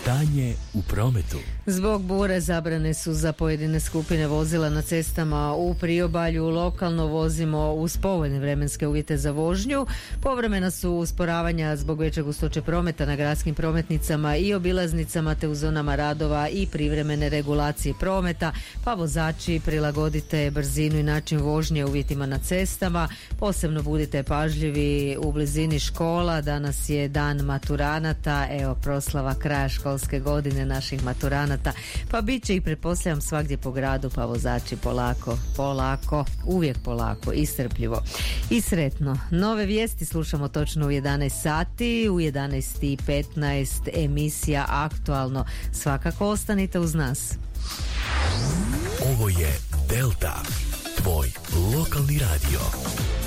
Stanje u prometu. Zbog bure zabrane su za pojedine skupine vozila na cestama u priobalju. Lokalno vozimo uz povoljne vremenske uvjete za vožnju. Povremena su usporavanja zbog veće gustoće prometa na gradskim prometnicama i obilaznicama te u zonama radova i privremene regulacije prometa, pa vozači prilagodite brzinu i način vožnje uvjetima na cestama. Posebno budite pažljivi u blizini škola. Danas je dan maturanata, evo proslava kraja školske godine naših maturanata, pa bit će ih pretpostavljam svagdje po gradu, pa vozači polako, uvijek polako i strpljivo i sretno. Nove vijesti slušamo točno u 11 sati, u 11:15 emisija Aktualno. Svakako ostanite uz nas. Ovo je Delta, tvoj lokalni radio.